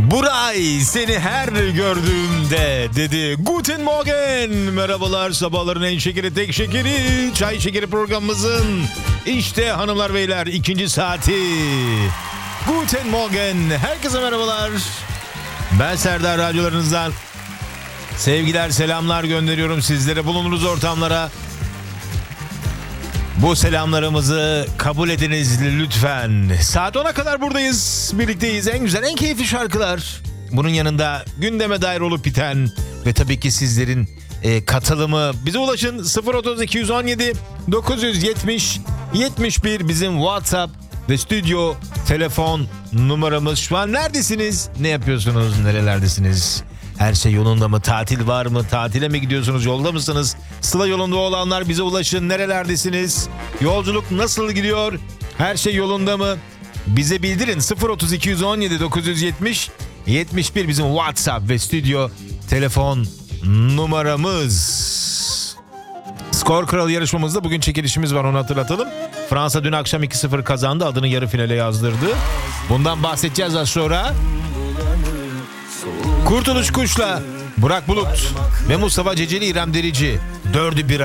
Buray seni her gördüğümde dedi. Guten Morgen. Merhabalar, sabahların en şekeri tek şekeri çay şekeri programımızın işte hanımlar beyler ikinci saati. Guten Morgen. Herkese merhabalar. Ben Serdar, radyolarınızdan sevgiler selamlar gönderiyorum sizlere, bulunduğunuz ortamlara. Bu selamlarımızı kabul ediniz lütfen. Saat 10'a kadar buradayız. Birlikteyiz. En güzel, en keyifli şarkılar. Bunun yanında gündeme dair olup biten ve tabii ki sizlerin katılımı. Bize ulaşın. 030 217 970 71 bizim WhatsApp ve stüdyo telefon numaramız. Şu an neredesiniz? Ne yapıyorsunuz? Nerelerdesiniz? Her şey yolunda mı? Tatil var mı? Tatile mi gidiyorsunuz? Yolda mısınız? Sıla yolunda olanlar bize ulaşın. Nerelerdesiniz? Yolculuk nasıl gidiyor? Her şey yolunda mı? Bize bildirin. 030 217 970 71 bizim WhatsApp ve stüdyo telefon numaramız. Skor Kralı yarışmamızda bugün çekilişimiz var, onu hatırlatalım. Fransa dün akşam 2-0 kazandı. Adını yarı finale yazdırdı. Bundan bahsedeceğiz az sonra. Kurtuluş Kuş'la Burak Bulut ve Mustafa Ceceli, İrem Derici 4'ü bir